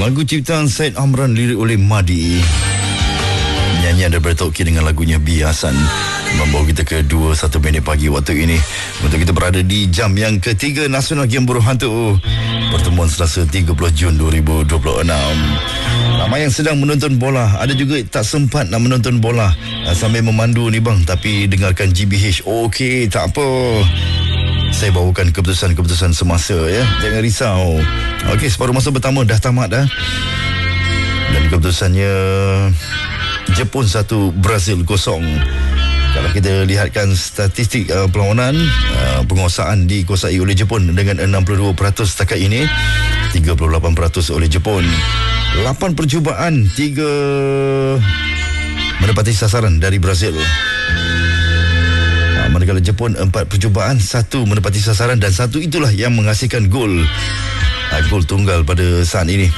Lagu ciptaan Syed Amran, lirik oleh Madi. Nyanyian daripada Toki dengan lagunya Biasan membawa kita ke 21 minit pagi waktu ini untuk kita berada di jam yang ketiga Nasional Game Buruh Hantu. Pertemuan Selasa 30 Jun 2026. Ramai yang sedang menonton bola, ada juga tak sempat nak menonton bola sambil memandu ni bang, tapi dengarkan GBH. Okey, tak apa, saya bawakan keputusan-keputusan semasa ya. Jangan risau. Okey, separuh masa pertama dah tamat dah. Dan keputusannya Jepun 1, Brazil 0. Kalau kita lihatkan statistik perlawanan, penguasaan dikuasai oleh Jepun dengan 62% setakat ini, 38% oleh Jepun. 8 percubaan, 3 menepati sasaran dari Brazil. Manakala Jepun 4 percubaan, 1 menepati sasaran, dan 1 itulah yang menghasilkan gol. Gol tunggal pada saat ini.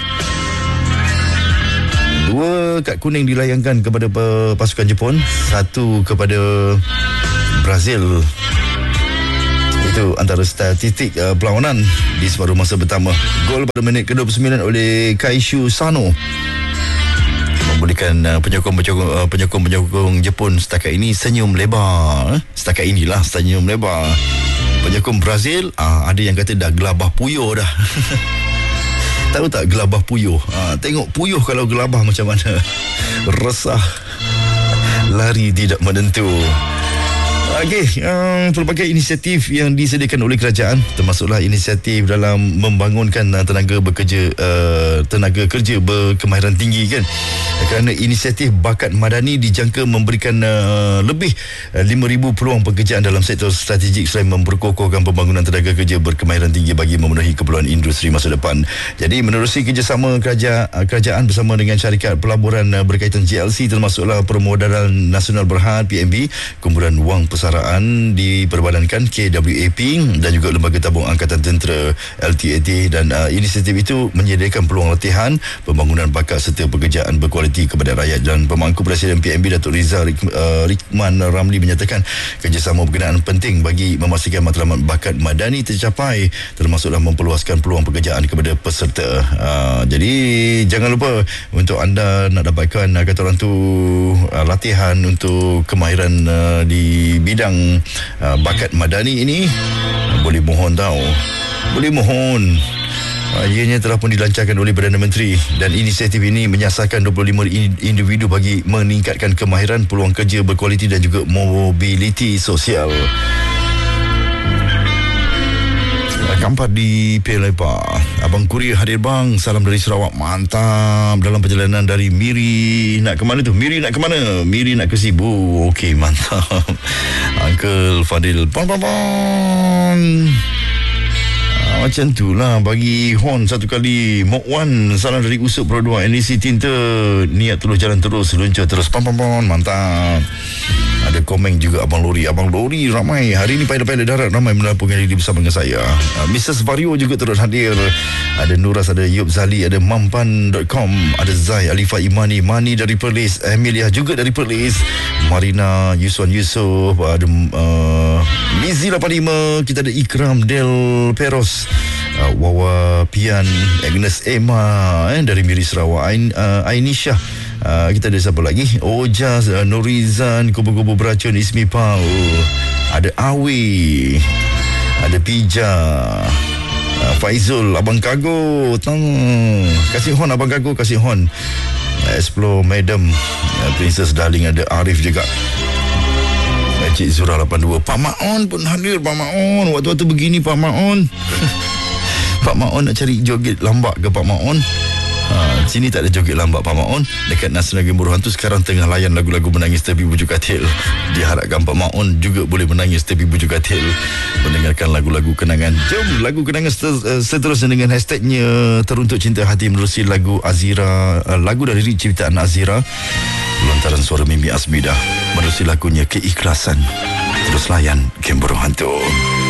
2 kad kuning dilayangkan kepada pasukan Jepun, 1 kepada Brazil. Itu antara statistik perlawanan di separuh masa pertama. Gol pada minit ke-29 oleh Kaishu Sano membolehkan penyokong Jepun setakat ini senyum lebar. Setakat inilah senyum lebar. Penyokong Brazil ada yang kata dah gelabah puyuh dah. Tahu tak gelabah puyuh? Tengok puyuh kalau gelabah macam mana. Resah. Lari tidak menentu. Okey, pelbagai inisiatif yang disediakan oleh kerajaan, termasuklah inisiatif dalam membangunkan tenaga kerja berkemahiran tinggi kan. Kerana inisiatif bakat madani dijangka memberikan lebih 5,000 peluang pekerjaan dalam sektor strategik selain memperkokohkan pembangunan tenaga kerja berkemahiran tinggi bagi memenuhi keperluan industri masa depan. Jadi menerusi kerjasama kerajaan bersama dengan syarikat pelaburan berkaitan GLC, termasuklah Permodalan Nasional Berhad PNB, kumpulan wang persaraan diperbadankan KWAP dan juga Lembaga Tabung Angkatan Tentera LTAT, dan inisiatif itu menyediakan peluang latihan, pembangunan bakat serta pekerjaan berkualiti kepada rakyat. Dan Pemangku Presiden PNB Datuk Rizal Rikman Ramli menyatakan kerjasama berkenaan penting bagi memastikan matlamat bakat madani tercapai, termasuklah memperluaskan peluang pekerjaan kepada peserta. Jadi jangan lupa, untuk anda nak dapatkan kata orang tu latihan untuk kemahiran di bidang bakat madani ini, boleh mohon ianya telah pun dilancarkan oleh Perdana Menteri, dan inisiatif ini menyasarkan 25 individu bagi meningkatkan kemahiran, peluang kerja berkualiti dan juga mobiliti sosial. Kampar di Pelepa. Abang Kurir hadir bang, salam dari Sarawak. Mantap. Dalam perjalanan dari Miri, nak ke mana tu? Miri nak ke mana? Miri nak ke Sibu. Okey, mantap. Uncle Fadil, macam tu lah. Bagi Hon satu kali. Mok Wan, salam dari Usuk Pro 2 NEC Tinta. Niat terus, jalan terus, luncur terus. Mantap. Ada komen juga Abang Lori ramai. Hari ini pilot darat ramai melaporkan diri bersama dengan saya. Mrs. Vario juga turut hadir. Ada Nuras, ada Yub Zali, ada Mampan.com, ada Zai, Alifah Imani, Mani dari Perlis, Emilia juga dari Perlis, Marina, Yuswan Yusof, ada Mizi 85, kita ada Ikram Del Peros, Wawa Pian, Agnes Emma dari Miri Sarawak, Ainisha. Kita ada siapa lagi? Ojas, Norizan, Kubu-Kubu Beracun, Ismi Pau, ada Awi, ada Pija, Faizul, Abang Kago, kasih Hon Abang Kago, kasih Hon. Explore Madam, Princess Darling, ada Arif juga. Cik Zura 82. Pak Maon pun hadir. Pak Maon, waktu-waktu begini Pak Maon. Pak Maon nak cari joget lambak ke Pak Maon? Sini tak ada joget lambak Pak Maon. Dekat Nasional Game Buruh Hantu sekarang tengah layan lagu-lagu menangis tepi bujuk katil. Diharapkan Pak Maon juga boleh menangis tepi bujuk katil, mendengarkan lagu-lagu kenangan. Jom lagu kenangan seterusnya dengan hashtagnya Teruntuk Cinta Hati menerusi lagu Azira, lagu dari ciptaan Azira, lontaran suara Mimi Asmidah, menerusi lagunya Keikhlasan. Terus layan Game Buruh Hantu.